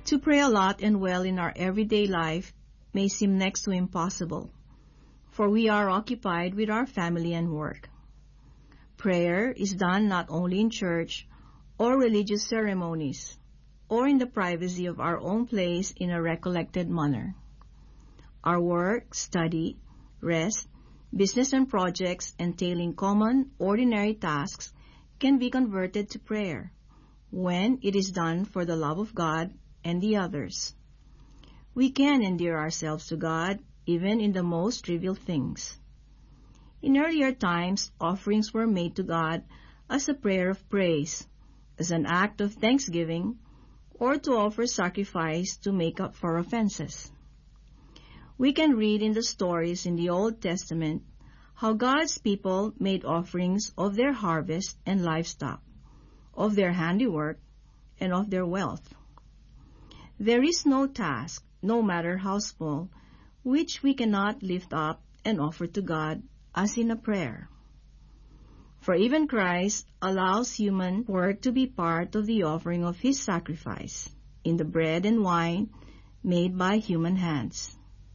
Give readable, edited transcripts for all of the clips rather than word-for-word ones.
To pray a lot and well in our everyday life may seem next to impossible, for we are occupied with our family and work. Prayer is done not only in church or religious ceremonies, or in the privacy of our own place in a recollected manner. Our work, study, rest, business and projects entailing common, ordinary tasks can be converted to prayer when it is done for the love of God and the others. We can endear ourselves to God even in the most trivial things. In earlier times, offerings were made to God as a prayer of praise, as an act of thanksgiving, or to offer sacrifice to make up for offenses. We can read in the stories in the Old Testament how God's people made offerings of their harvest and livestock, of their handiwork, and of their wealth. There is no task, no matter how small, which we cannot lift up and offer to God as in a prayer. For even Christ allows human work to be part of the offering of His sacrifice in the bread and wine made by human hands.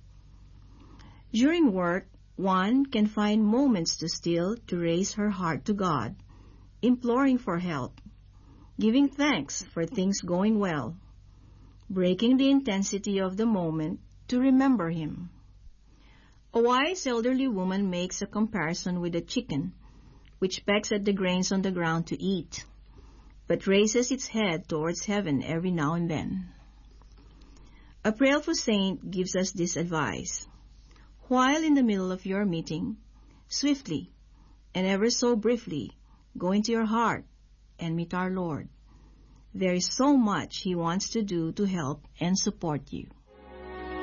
During work, one can find moments to still to raise her heart to God, imploring for help, giving thanks for things going well, breaking the intensity of the moment to remember Him. A wise elderly woman makes a comparison with a chicken, which pecks at the grains on the ground to eat, but raises its head towards heaven every now and then. A prayerful saint gives us this advice. While in the middle of your meeting, swiftly, and ever so briefly, go into your heart and meet our Lord. There is so much He wants to do to help and support you.